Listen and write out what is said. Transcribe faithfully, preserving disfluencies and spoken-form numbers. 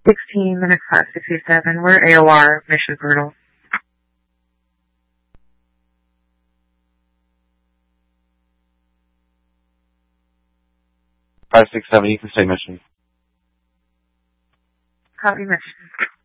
sixteen minutes past sixty-seven. We're A O R, Mission Brutal. five six seven, you can stay mission. Copy mission.